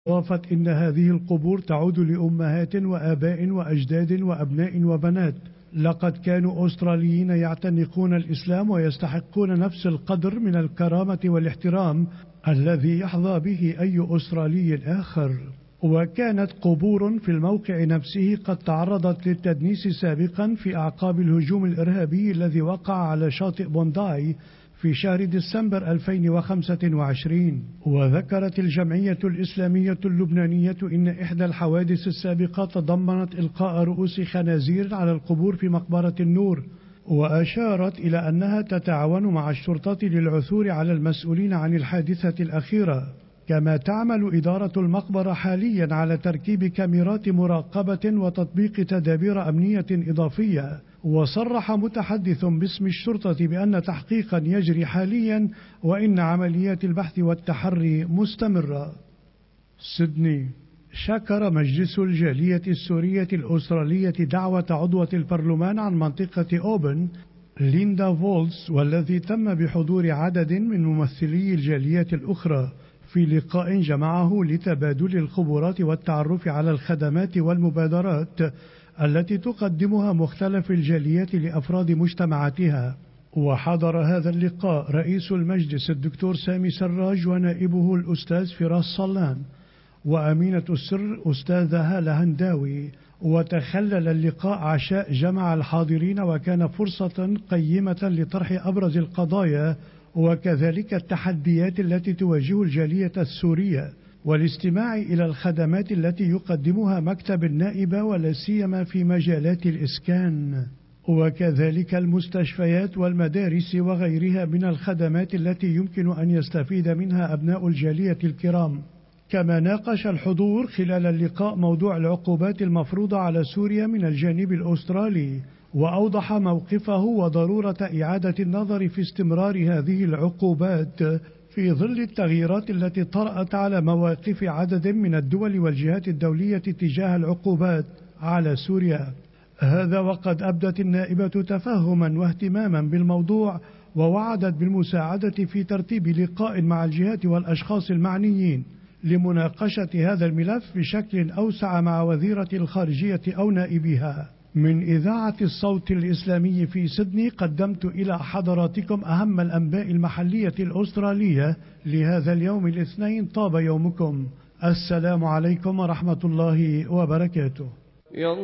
أضافت إن هذه القبور تعود لأمهات وآباء وأجداد وأبناء وبنات لقد كانوا أستراليين يعتنقون الإسلام ويستحقون نفس القدر من الكرامة والاحترام الذي يحظى به أي أسترالي آخر. وكانت قبور في الموقع نفسه قد تعرضت للتدنيس سابقا في أعقاب الهجوم الإرهابي الذي وقع على شاطئ بونداي في شهر ديسمبر 2025. وذكرت الجمعية الإسلامية اللبنانية إن إحدى الحوادث السابقة تضمنت إلقاء رؤوس خنازير على القبور في مقبرة النور، وأشارت إلى أنها تتعاون مع الشرطة للعثور على المسؤولين عن الحادثة الأخيرة. كما تعمل إدارة المقبرة حاليا على تركيب كاميرات مراقبة وتطبيق تدابير أمنية إضافية. وصرح متحدث باسم الشرطة بأن تحقيقا يجري حاليا وإن عمليات البحث والتحري مستمرة. سيدني. شكر مجلس الجالية السورية الأسترالية دعوة عضوة البرلمان عن منطقة أوبن ليندا فولز، والذي تم بحضور عدد من ممثلي الجاليات الأخرى في لقاء جمعه لتبادل الخبرات والتعرف على الخدمات والمبادرات التي تقدمها مختلف الجاليات لأفراد مجتمعاتها. وحضر هذا اللقاء رئيس المجلس الدكتور سامي سراج ونائبه الأستاذ فراس صلان وأمينة السر أستاذة هالة هنداوي. وتخلل اللقاء عشاء جمع الحاضرين وكان فرصة قيمة لطرح أبرز القضايا وكذلك التحديات التي تواجه الجالية السورية والاستماع إلى الخدمات التي يقدمها مكتب النائبة ولا سيما في مجالات الإسكان وكذلك المستشفيات والمدارس وغيرها من الخدمات التي يمكن أن يستفيد منها أبناء الجالية الكرام. كما ناقش الحضور خلال اللقاء موضوع العقوبات المفروضة على سوريا من الجانب الأسترالي، وأوضح موقفه وضرورة إعادة النظر في استمرار هذه العقوبات في ظل التغييرات التي طرأت على مواقف عدد من الدول والجهات الدولية تجاه العقوبات على سوريا. هذا وقد أبدت النائبة تفهما واهتماما بالموضوع، ووعدت بالمساعدة في ترتيب لقاء مع الجهات والأشخاص المعنيين لمناقشة هذا الملف بشكل أوسع مع وزيرة الخارجية أو نائبها. من إذاعة الصوت الإسلامي في سيدني قدمت إلى حضراتكم أهم الأنباء المحلية الأسترالية لهذا اليوم الاثنين. طاب يومكم. السلام عليكم ورحمة الله وبركاته.